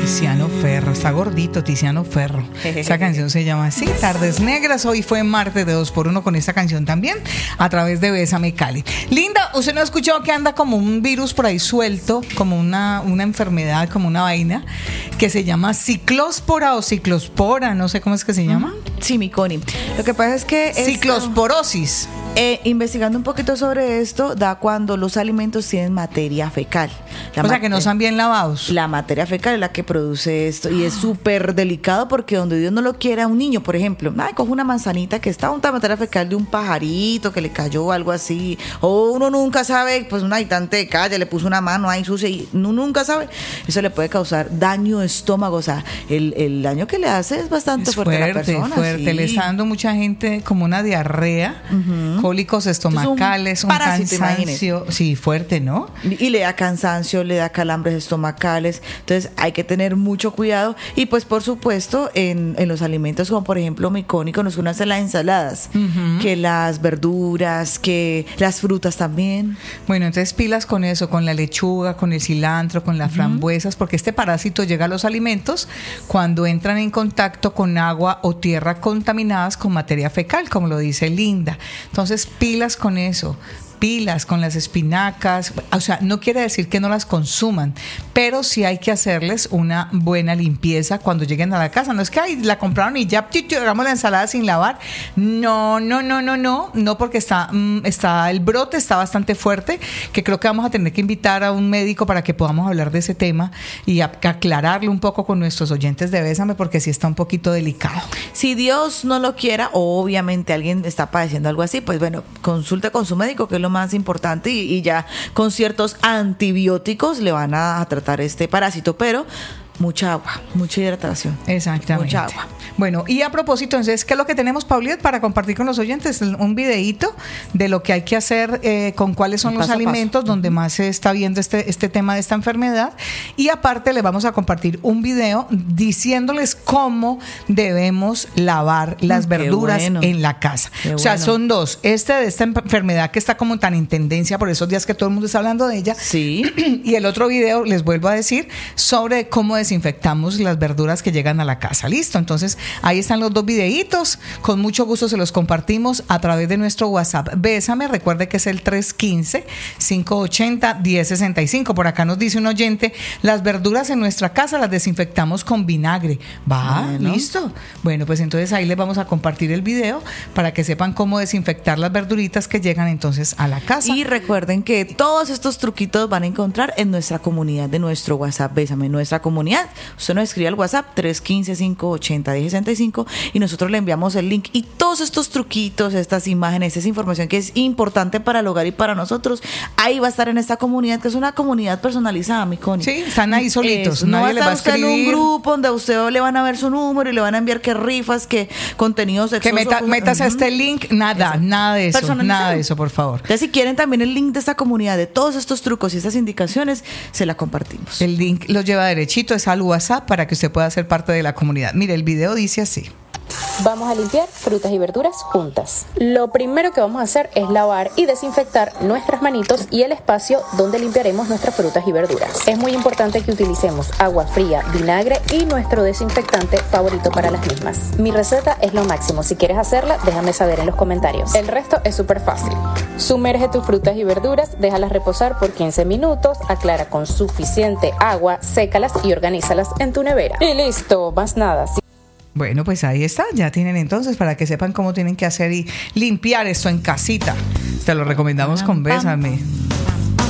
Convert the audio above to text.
Tiziano Ferro, está gordito Tiziano Ferro. Esa canción se llama así, Tardes Negras. Hoy fue martes de 2x1 con esta canción también, a través de Bésame Cali. Linda, ¿usted no ha escuchado que anda como un virus por ahí suelto, como una enfermedad, como una vaina, que se llama ciclóspora o ciclospora? No sé cómo es que se llama. Sí, mi Connie. Lo que pasa es que ciclosporosis. Investigando un poquito sobre esto, da cuando los alimentos tienen materia fecal. O sea, que no están bien lavados. La materia fecal es la que produce esto y es súper delicado porque donde Dios no lo quiera, un niño, por ejemplo, coge una manzanita que está unta materia fecal de un pajarito que le cayó o algo así, o uno nunca sabe, pues un habitante de calle le puso una mano ahí sucia y uno nunca sabe, eso le puede causar daño de estómago. O sea, el daño que le hace es bastante fuerte a la persona. Fuerte, sí. Le está dando mucha gente como una diarrea, cólicos estomacales, un cansancio, sí, fuerte, ¿no? Y le da cansancio, le da calambres estomacales, entonces hay que tener mucho cuidado y pues por supuesto en los alimentos como por ejemplo mi Connie, conozco unas de las ensaladas, que las verduras, que las frutas también. Bueno, entonces pilas con eso, con la lechuga, con el cilantro, con las frambuesas, porque este parásito llega a los alimentos cuando entran en contacto con agua o tierra contaminadas con materia fecal, como lo dice Linda. Entonces pilas con eso, pilas con las espinacas. O sea, no quiere decir que no las consuman, pero sí hay que hacerles una buena limpieza cuando lleguen a la casa. No es que la compraron y ya hagamos la ensalada sin lavar. No, porque está el brote está bastante fuerte, que creo que vamos a tener que invitar a un médico para que podamos hablar de ese tema y aclararlo un poco con nuestros oyentes de Bésame, porque sí está un poquito delicado. Si Dios no lo quiera, o obviamente alguien está padeciendo algo así, pues bueno, consulte con su médico, que es lo más importante, y ya con ciertos antibióticos le van a tratar este parásito, pero mucha agua, mucha hidratación. Exactamente. Mucha agua. Bueno, y a propósito, entonces, ¿qué es lo que tenemos, Paulette, para compartir con los oyentes? Un videíto de lo que hay que hacer con cuáles son los alimentos donde más se está viendo este tema de esta enfermedad. Y aparte le vamos a compartir un video diciéndoles cómo debemos lavar las verduras en la casa. O sea, son dos. De esta enfermedad que está como tan en tendencia por esos días que todo el mundo está hablando de ella. Sí. Y el otro video, les vuelvo a decir, sobre cómo desinfectamos las verduras que llegan a la casa. Listo, entonces ahí están los dos videitos, con mucho gusto se los compartimos a través de nuestro WhatsApp. Bésame, recuerde que es el 315-580-1065. Por acá nos dice un oyente, las verduras en nuestra casa las desinfectamos con vinagre. Listo. Bueno, pues entonces ahí les vamos a compartir el video para que sepan cómo desinfectar las verduritas que llegan entonces a la casa. Y recuerden que todos estos truquitos van a encontrar en nuestra comunidad de nuestro WhatsApp. Bésame, nuestra comunidad. Usted nos escribe al WhatsApp 315-580-1065 y nosotros le enviamos el link y todos estos truquitos, estas imágenes, esa información que es importante para el hogar y para nosotros, ahí va a estar en esta comunidad, que es una comunidad personalizada, mi Connie. Sí, están ahí solitos. No va a estar usted en un grupo donde a usted le van a ver su número y le van a enviar qué rifas, qué contenidos sexosos. Que metas a este link, nada de eso, por favor. Entonces, si quieren también el link de esta comunidad, de todos estos trucos y estas indicaciones, se la compartimos. El link lo lleva derechito, es al WhatsApp para que usted pueda ser parte de la comunidad. Mire, el video dice así. Vamos a limpiar frutas y verduras juntas. Lo primero que vamos a hacer es lavar y desinfectar nuestras manitos y el espacio donde limpiaremos nuestras frutas y verduras. Es muy importante que utilicemos agua fría, vinagre y nuestro desinfectante favorito para las mismas. Mi receta es lo máximo. Si quieres hacerla, déjame saber en los comentarios. El resto es súper fácil. Sumerge tus frutas y verduras, déjalas reposar por 15 minutos, aclara con suficiente agua, sécalas y organízalas en tu nevera. Y listo, más nada. Bueno, pues ahí está, ya tienen entonces para que sepan cómo tienen que hacer y limpiar esto en casita. Te lo recomendamos con Bésame.